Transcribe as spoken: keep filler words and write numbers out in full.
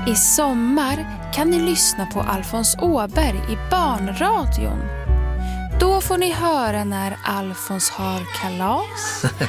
I sommar kan ni lyssna på Alfons Åberg i barnradion. Då får ni höra när Alfons har kalas,